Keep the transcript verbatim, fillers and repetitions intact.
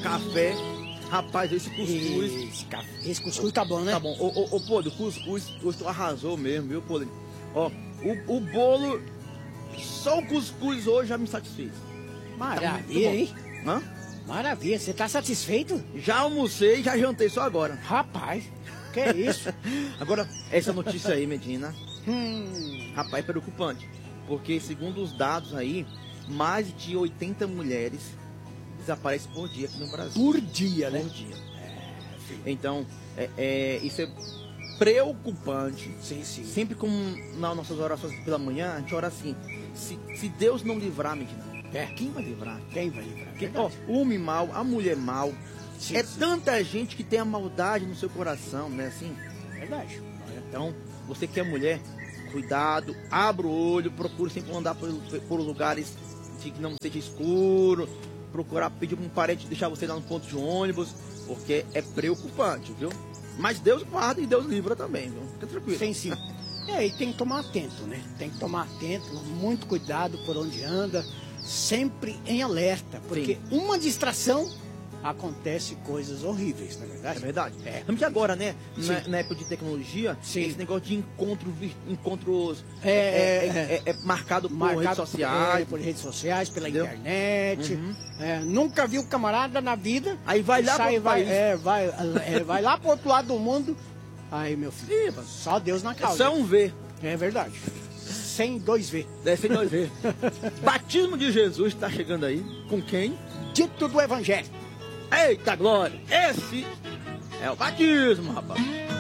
café. Rapaz, esse cuscuz... Esse, café, esse cuscuz tá bom, né? Tá bom. Ô, ô, ô Podre, o cuscuz, hoje tu arrasou mesmo, viu, Podre? Ó, o, o bolo, só o cuscuz hoje já me satisfez. Maravilha, tá hein? Hã? Maravilha, você tá satisfeito? Já almocei e já jantei só agora. Rapaz, que é isso? Agora, essa notícia aí, Medina, hum. rapaz, é preocupante. Porque, segundo os dados aí, mais de oitenta mulheres desaparecem por dia aqui no Brasil. Por dia, né? Por dia. É, então, é, é, isso é preocupante. Sim, sim. Sempre como nas nossas orações pela manhã, a gente ora assim, se, se Deus não livrar, Medina, é. quem vai livrar? Quem vai livrar? Porque, ó, o homem mal, a mulher mal, sim, é sim. tanta gente que tem a maldade no seu coração, né? Assim. Verdade. Então, você que é mulher, cuidado, abra o olho, procure sempre andar por, por lugares que não seja escuro, procurar pedir para um parente deixar você lá no ponto de ônibus, porque é preocupante, viu? Mas Deus guarda e Deus livra também, viu? Fica tranquilo. Sim, sim. É, e tem que tomar atento, né? Tem que tomar atento, muito cuidado por onde anda, sempre em alerta, porque sim. Uma distração acontece coisas horríveis, não é verdade? É verdade. É. Estamos que agora, né? Na, na época de tecnologia, sim. Esse negócio de encontro, encontros é, é, é, é, é marcado por marcado redes sociais. É, por redes sociais, pela entendeu? internet. Uhum. É, nunca viu camarada na vida. Aí vai lá sai, pro vai, país. é, vai, é, vai lá pro outro lado do mundo. Aí, meu filho, Sim, só Deus na causa. É só um V. É verdade. Sem dois V. É, sem dois V. Batismo de Jesus está chegando aí. Com quem? Dito do Evangelho. Eita glória! Esse é o batismo, rapaz.